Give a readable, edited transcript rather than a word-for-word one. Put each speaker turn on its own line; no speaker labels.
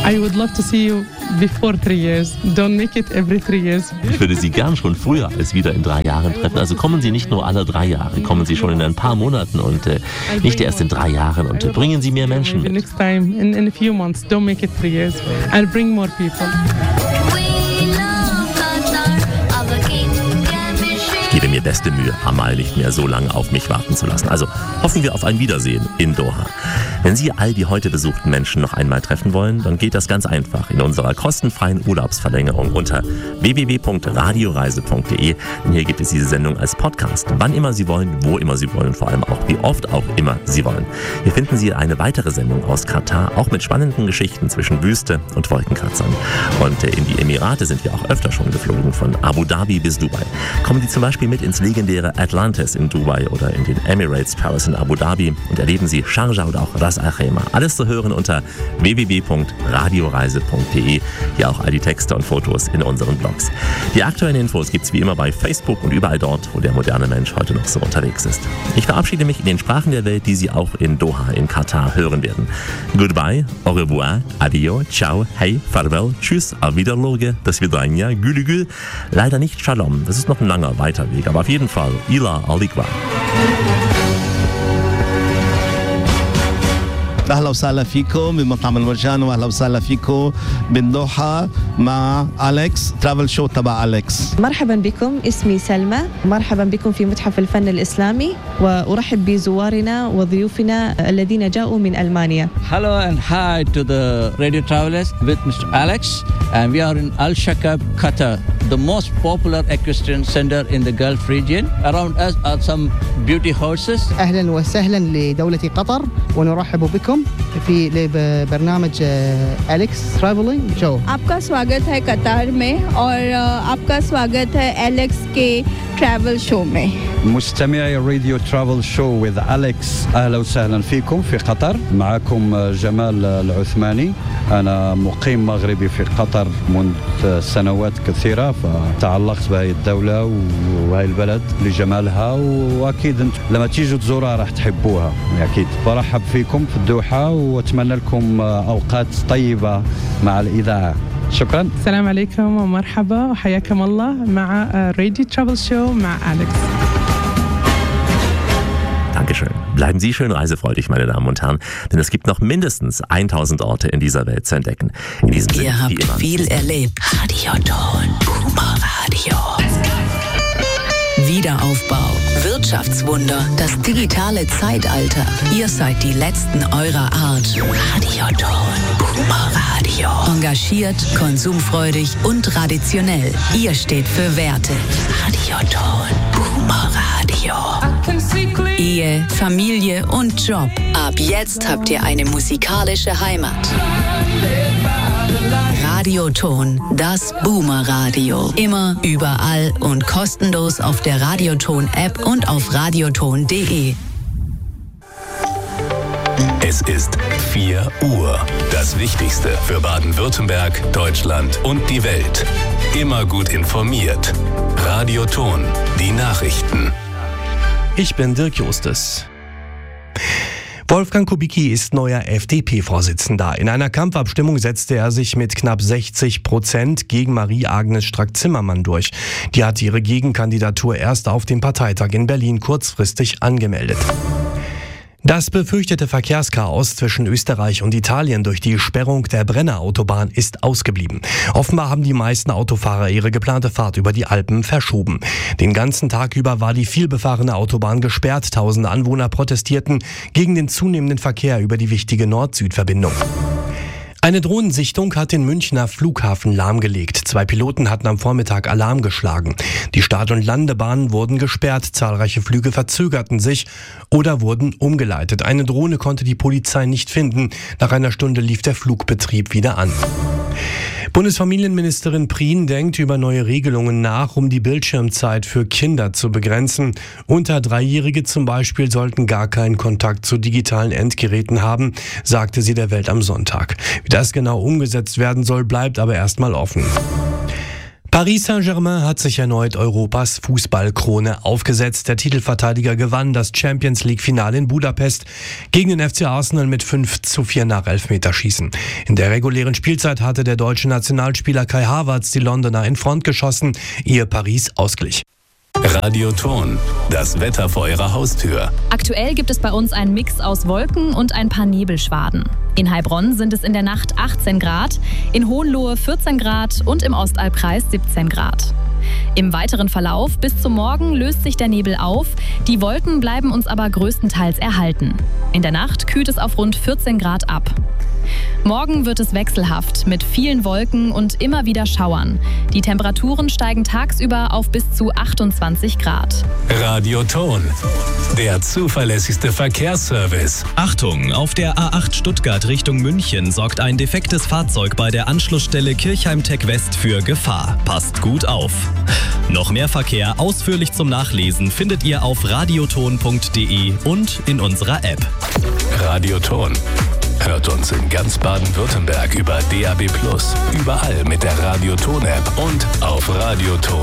I would love to see you before 3 years. Don't make it every 3 years.
Ich würde Sie gern schon früher als wieder in 3 Jahren treffen. Also kommen Sie nicht nur alle 3 Jahre, kommen Sie schon in ein paar Monaten und nicht erst in 3 Jahren und bringen Sie mehr Menschen mit.
Next time, in a few months, don't make it 3 years. I'll bring more people.
Ich gebe mir beste Mühe, Amal nicht mehr so lange auf mich warten zu lassen. Also hoffen wir auf ein Wiedersehen in Doha. Wenn Sie all die heute besuchten Menschen noch einmal treffen wollen, dann geht das ganz einfach in unserer kostenfreien Urlaubsverlängerung unter www.radioreise.de. Denn hier gibt es diese Sendung als Podcast. Wann immer Sie wollen, wo immer Sie wollen, vor allem auch wie oft auch immer Sie wollen. Hier finden Sie eine weitere Sendung aus Katar, auch mit spannenden Geschichten zwischen Wüste und Wolkenkratzern. Und in die Emirate sind wir auch öfter schon geflogen, von Abu Dhabi bis Dubai. Kommen Sie zum Beispiel mit ins legendäre Atlantis in Dubai oder in den Emirates Palace in Abu Dhabi und erleben Sie Sharjah oder auch Ras Al Khaimah. Alles zu hören unter www.radioreise.de. Hier auch all die Texte und Fotos in unseren Blogs. Die aktuellen Infos gibt's wie immer bei Facebook und überall dort, wo der moderne Mensch heute noch so unterwegs ist. Ich verabschiede mich in den Sprachen der Welt, die Sie auch in Doha in Katar hören werden. Goodbye, au revoir, adio, ciao, hey, farewell, tschüss, auf Wiederloge, das Vidania, gülü gül. Leider nicht Shalom, das ist noch ein langer, weiter Weg, aber auf jeden Fall, ila alikwa.
أهلا وسهلا فيكم بمطعم المرجان وأهلا وسهلا فيكم بالدوحة مع أليكس ترافل شو تبع أليكس.
مرحبا بكم، اسمي سلمى، مرحبا بكم في متحف الفن الإسلامي وأرحب بزوارنا وضيوفنا الذين جاءوا من ألمانيا.
Hello and hi to the radio travelers with Mr. Alex, and we are in Al Shakab, Qatar, the most popular equestrian center in the Gulf region. Around us are some beauty horses.
أهلا وسهلا لدولة قطر ونرحب بكم في برنامج Alex travelling show.
आपका स्वागत है कतार में और आपका स्वागत है एलेक्स के ट्रैवल शो में।
مستمعي راديو ترافل شو with أليكس، أهلا وسهلا فيكم في قطر. معكم جمال العثماني، أنا مقيم مغربي في قطر منذ سنوات كثيرة، فتعلقت بهذه الدولة وهذه البلد لجمالها، وأكيد أنتم لما تيجوا تزوروها راح تحبوها أكيد. برحب فيكم في الدوحة وأتمنى لكم أوقات طيبة مع الإذاعة. شكرا.
السلام عليكم ومرحبا وحياكم الله مع راديو ترافل شو مع أليكس.
Dankeschön. Bleiben Sie schön reisefreudig, meine Damen und Herren, denn es gibt noch mindestens 1000 Orte in dieser Welt zu entdecken. In diesem Sinne,
ihr habt viel erlebt. Radioton, Kuma Radio. Wiederaufbau, Wirtschaftswunder, das digitale Zeitalter. Ihr seid die Letzten eurer Art. Radioton, Kuma Radio. Engagiert, konsumfreudig und traditionell. Ihr steht für Werte. Radioton, Kuma Radio. Ehe, Familie und Job. Ab jetzt habt ihr eine musikalische Heimat. Radioton, das Boomer-Radio. Immer, überall und kostenlos auf der Radioton-App und auf radioton.de.
Es ist 4 Uhr. Das Wichtigste für Baden-Württemberg, Deutschland und die Welt. Immer gut informiert. Radioton, die Nachrichten.
Ich bin Dirk Justus. Wolfgang Kubicki ist neuer FDP-Vorsitzender. In einer Kampfabstimmung setzte er sich mit knapp 60% gegen Marie-Agnes Strack-Zimmermann durch. Die hatte ihre Gegenkandidatur erst auf dem Parteitag in Berlin kurzfristig angemeldet. Das befürchtete Verkehrschaos zwischen Österreich und Italien durch die Sperrung der Brenner-Autobahn ist ausgeblieben. Offenbar haben die meisten Autofahrer ihre geplante Fahrt über die Alpen verschoben. Den ganzen Tag über war die vielbefahrene Autobahn gesperrt. Tausende Anwohner protestierten gegen den zunehmenden Verkehr über die wichtige Nord-Süd-Verbindung. Eine Drohnensichtung hat den Münchner Flughafen lahmgelegt. 2 Piloten hatten am Vormittag Alarm geschlagen. Die Start- und Landebahnen wurden gesperrt, zahlreiche Flüge verzögerten sich oder wurden umgeleitet. Eine Drohne konnte die Polizei nicht finden. Nach einer Stunde lief der Flugbetrieb wieder an. Bundesfamilienministerin Prien denkt über neue Regelungen nach, um die Bildschirmzeit für Kinder zu begrenzen. Unter 3-Jährige zum Beispiel sollten gar keinen Kontakt zu digitalen Endgeräten haben, sagte sie der Welt am Sonntag. Wie das genau umgesetzt werden soll, bleibt aber erstmal offen. Paris Saint-Germain hat sich erneut Europas Fußballkrone aufgesetzt. Der Titelverteidiger gewann das Champions-League-Finale in Budapest gegen den FC Arsenal mit 5:4 nach Elfmeterschießen. In der regulären Spielzeit hatte der deutsche Nationalspieler Kai Havertz die Londoner in Front geschossen, ehe Paris ausglich.
Radio Ton, das Wetter vor Ihrer Haustür.
Aktuell gibt es bei uns einen Mix aus Wolken und ein paar Nebelschwaden. In Heilbronn sind es in der Nacht 18 Grad, in Hohenlohe 14 Grad und im Ostalbkreis 17 Grad. Im weiteren Verlauf bis zum Morgen löst sich der Nebel auf, die Wolken bleiben uns aber größtenteils erhalten. In der Nacht kühlt es auf rund 14 Grad ab. Morgen wird es wechselhaft mit vielen Wolken und immer wieder Schauern. Die Temperaturen steigen tagsüber auf bis zu 28 Grad.
Radio Ton, der zuverlässigste Verkehrsservice.
Achtung, auf der A8 Stuttgart Richtung München sorgt ein defektes Fahrzeug bei der Anschlussstelle Kirchheim-Tech West für Gefahr. Passt gut auf. Noch mehr Verkehr ausführlich zum Nachlesen findet ihr auf radioton.de und in unserer App.
Radio Ton. Hört uns in ganz Baden-Württemberg über DAB+, überall mit der Radio Ton App und auf radioton.de.